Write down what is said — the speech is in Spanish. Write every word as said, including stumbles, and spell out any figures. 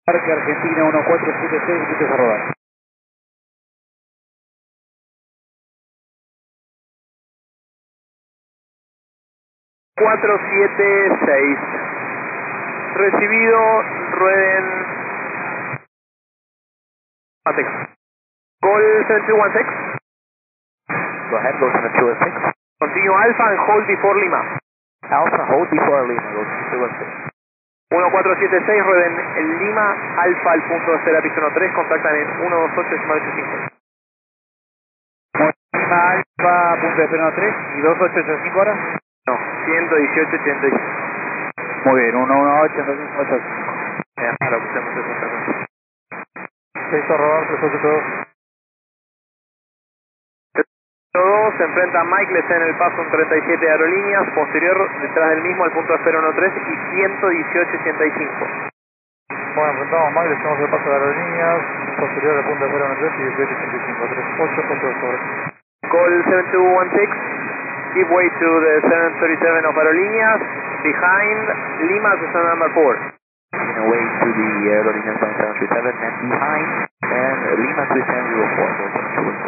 Parque Argentina uno cuatro siete seis, empieza a rodar. cuatro siete seis. Recibido, rueden. Matex. Gol seven two one six. Go ahead, go seven two one six. Continue Alpha and hold before Lima. Alpha, hold before Lima, go seven two one six. uno cuatro siete seis, rueden en Lima, Alfa al punto de cera, piso uno tres, contactan en uno dos ocho ocho cinco. Lima Alfa, punto de cero tres y dos ocho ocho cinco ahora. No, ciento dieciocho ochenta y cinco. Muy bien, uno uno ocho ocho cinco. Ya, ahora escuchamos eso otra vez. seis a rodar, tres ocho dos. dos se enfrenta a Mike, le está en el paso un treinta y siete de aerolíneas, posterior detrás del mismo al punto de cero uno tres y ciento dieciocho ochenta y cinco. Bueno, enfrentamos a Mike, le estamos el paso de aerolíneas, posterior al punto de cero uno tres y dieciocho ochenta y cinco, tres ocho ocho sobre. Call seven two one six, give way to the seven thirty-seven of aerolíneas, behind Lima to number four. In a way to the aerolíneas seven three seven and behind, and Lima three seven zero four, go seven two one six.